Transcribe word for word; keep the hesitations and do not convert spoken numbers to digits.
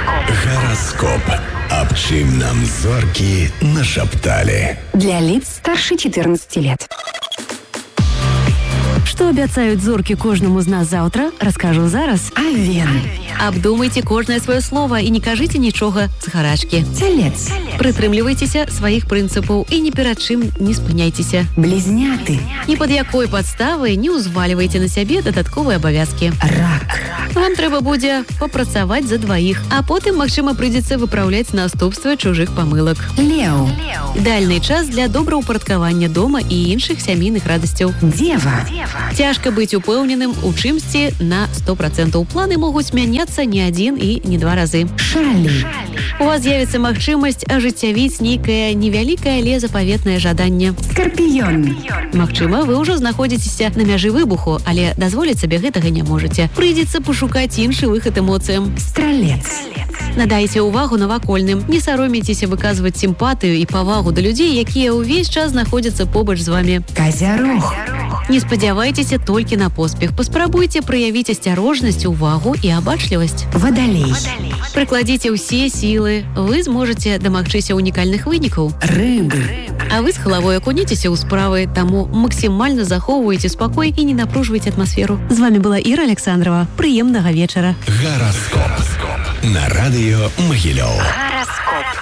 Гараскоп. Аб чым нам зоркі нашапталі. Для лиц старше четырнадцати лет. Што абяцаюць зоркі кожнаму з нас заўтра, раскажу зараз. Овен. Абдумайце кожнае сваё слова і не кажыце нічога з гарачкі. Телец. Прытрымлівайцеся сваіх прынцыпаў і ні перад чым не спыняйцеся. Близняты. Ні пад якой падставай не ўзвальвайце на сябе дадатковыя абавязкі. Рак. Вам трэба будзе папрацаваць за дваіх, а потым, магчыма, прыйдзецца выпраўляць наступствы чужых памылак. Леў. Ідэальны час для добраўпарадкавання дома і іншых сямейных радасцяў. Дева. Цяжка быць упэўненым у чымсьці на сто процентаў. Планы могуць мяняцца не адзін і не два разы. Шалі. У вас з'явіцца магчымасць ажыццявіць нейкае невялікае, але запаветнае жаданне. Скорпіён. Магчыма, вы ўжо знаходзіцеся на мяжы выбуху, але дазволіць сабе гэтага не можаце. Прыйдзецца пашукаць іншы выхад эмоцыям. Стралец. Надайце ўвагу навакольным. Не саромейцеся выказваць сімпатыю і павагу да людзей, якія ўвесь час знаходзяцца побач з вамі. Козярог. Не спадзявайцеся толькі на поспех. Паспрабуйце праявіць асцярожнасць, увагу і абачлівасць. Вадалей. Прыкладзіце ўсе сілы. Вы зможаце дамагчыся унікальных вынікаў. Рыбы. А вы з галавой акуніцеся ў справы, таму максімальна захоўвайце спакой і не напружвайце атмасферу. З вами была Іра Александрова. Прыемнага вечара. Гараскоп. На радыё Магілёў.